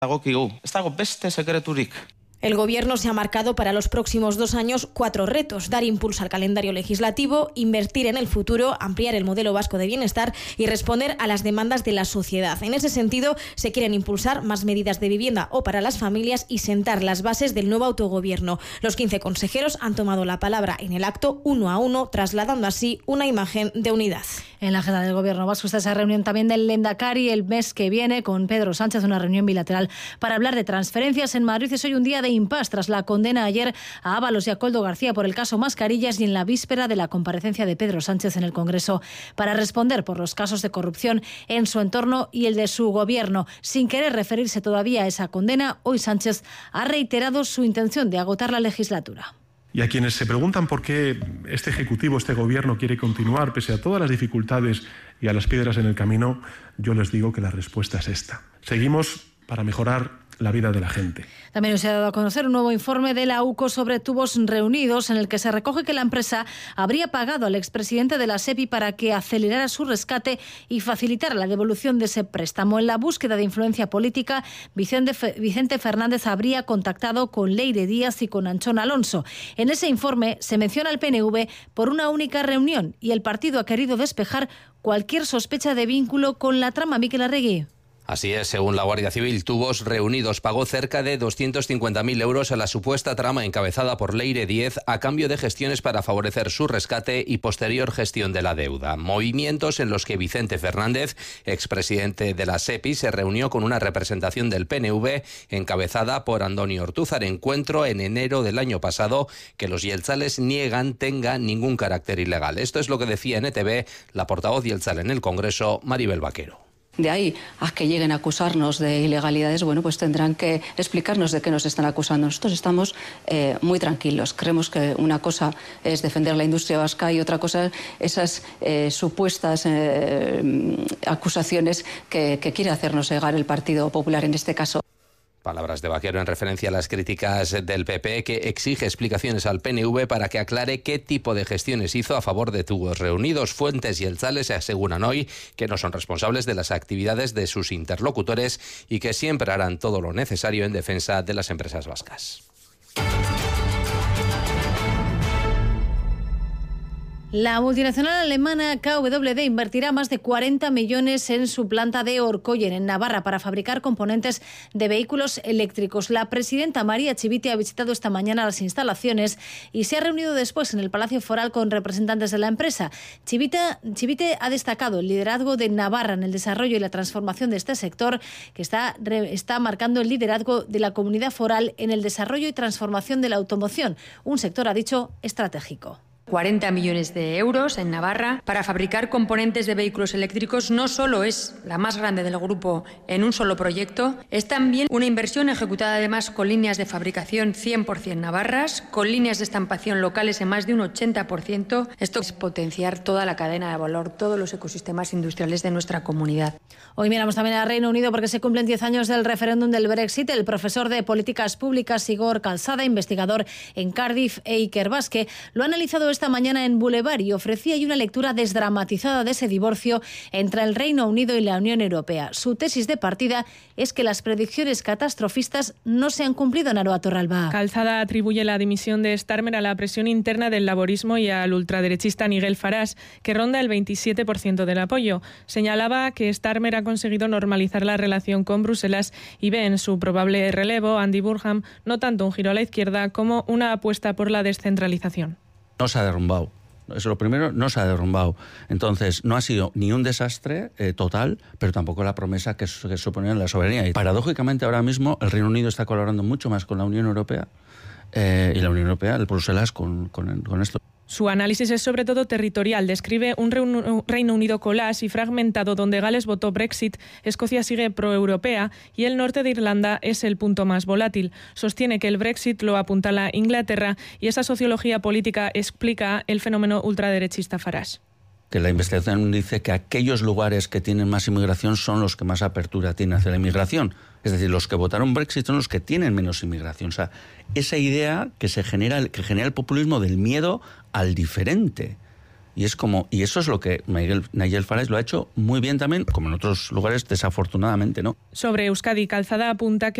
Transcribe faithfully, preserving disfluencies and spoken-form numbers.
Dagokigu, ez dago beste sekreturik. El Gobierno se ha marcado para los próximos dos años cuatro retos: dar impulso al calendario legislativo, invertir en el futuro, ampliar el modelo vasco de bienestar y responder a las demandas de la sociedad. En ese sentido, se quieren impulsar más medidas de vivienda o para las familias y sentar las bases del nuevo autogobierno. Los quince consejeros han tomado la palabra en el acto uno a uno, trasladando así una imagen de unidad. En la agenda del Gobierno vasco está esa reunión también del Lehendakari el mes que viene con Pedro Sánchez, una reunión bilateral para hablar de transferencias. En Madrid es hoy un día de impasse tras la condena ayer a Ábalos y a Koldo García por el caso Mascarillas y en la víspera de la comparecencia de Pedro Sánchez en el Congreso para responder por los casos de corrupción en su entorno y el de su gobierno. Sin querer referirse todavía a esa condena, hoy Sánchez ha reiterado su intención de agotar la legislatura. Y a quienes se preguntan por qué este Ejecutivo, este Gobierno quiere continuar pese a todas las dificultades y a las piedras en el camino, yo les digo que la respuesta es esta. Seguimos para mejorar la vida de la gente. También se ha dado a conocer un nuevo informe de la U C O sobre Tubos Reunidos en el que se recoge que la empresa habría pagado al expresidente de la SEPI para que acelerara su rescate y facilitara la devolución de ese préstamo. En la búsqueda de influencia política, Vicente, Vicente Fernández habría contactado con Leire Díaz y con Anchón Alonso. En ese informe se menciona al P N V por una única reunión y el partido ha querido despejar cualquier sospecha de vínculo con la trama. Miquel Arregui. Así es, según la Guardia Civil, Tubos Reunidos pagó cerca de doscientos cincuenta mil euros a la supuesta trama encabezada por Leire Díez a cambio de gestiones para favorecer su rescate y posterior gestión de la deuda. Movimientos en los que Vicente Fernández, expresidente de la SEPI, se reunió con una representación del P N V encabezada por Andoni Ortúzar. Encuentro en enero del año pasado que los yeltzales niegan tenga ningún carácter ilegal. Esto es lo que decía en E T V la portavoz yeltzal en el Congreso, Maribel Vaquero. De ahí a que lleguen a acusarnos de ilegalidades, bueno, pues tendrán que explicarnos de qué nos están acusando. Nosotros estamos eh, muy tranquilos. Creemos que una cosa es defender la industria vasca y otra cosa esas eh, supuestas eh, acusaciones que, que quiere hacernos llegar el Partido Popular en este caso. Palabras de Vaquero en referencia a las críticas del P P, que exige explicaciones al P N V para que aclare qué tipo de gestiones hizo a favor de Tubos Reunidos. Fuentes yeltzales se aseguran hoy que no son responsables de las actividades de sus interlocutores y que siempre harán todo lo necesario en defensa de las empresas vascas. La multinacional alemana K W D invertirá más de cuarenta millones en su planta de Orkoyen, en Navarra, para fabricar componentes de vehículos eléctricos. La presidenta María Chivite ha visitado esta mañana las instalaciones y se ha reunido después en el Palacio Foral con representantes de la empresa. Chivite, Chivite ha destacado el liderazgo de Navarra en el desarrollo y la transformación de este sector, que está, está marcando el liderazgo de la comunidad foral en el desarrollo y transformación de la automoción, un sector, ha dicho, estratégico. cuarenta millones de euros en Navarra para fabricar componentes de vehículos eléctricos. No solo es la más grande del grupo en un solo proyecto, es también una inversión ejecutada además con líneas de fabricación cien por ciento navarras, con líneas de estampación locales en más de un ochenta por ciento. Esto es potenciar toda la cadena de valor, todos los ecosistemas industriales de nuestra comunidad. Hoy miramos también al Reino Unido porque se cumplen diez años del referéndum del Brexit. El profesor de Políticas Públicas Igor Calzada, investigador en Cardiff e Ikerbasque, lo ha analizado esta mañana en Boulevard y ofrecía ahí una lectura desdramatizada de ese divorcio entre el Reino Unido y la Unión Europea. Su tesis de partida es que las predicciones catastrofistas no se han cumplido en Aroa Torralba. Calzada atribuye la dimisión de Starmer a la presión interna del laborismo y al ultraderechista Nigel Farage, que ronda el veintisiete por ciento del apoyo. Señalaba que Starmer ha conseguido normalizar la relación con Bruselas y ve en su probable relevo, Andy Burnham, no tanto un giro a la izquierda como una apuesta por la descentralización. No se ha derrumbado. Eso es lo primero, no se ha derrumbado. Entonces, no ha sido ni un desastre eh, total, pero tampoco la promesa que, que suponía la soberanía. Y paradójicamente, ahora mismo, el Reino Unido está colaborando mucho más con la Unión Europea eh, y la Unión Europea, el Bruselas, con, con, con esto. Su análisis es sobre todo territorial. Describe un Reino Unido collage y fragmentado donde Gales votó Brexit, Escocia sigue proeuropea y el norte de Irlanda es el punto más volátil. Sostiene que el Brexit lo apuntala Inglaterra y esa sociología política explica el fenómeno ultraderechista Farage. Que la investigación dice que aquellos lugares que tienen más inmigración son los que más apertura tienen hacia la inmigración. Es decir, los que votaron Brexit son los que tienen menos inmigración. O sea, esa idea que se genera, que genera el populismo del miedo al diferente. Y es como y eso es lo que Miguel, Nigel Farage lo ha hecho muy bien también, como en otros lugares desafortunadamente no. Sobre Euskadi, Calzada apunta que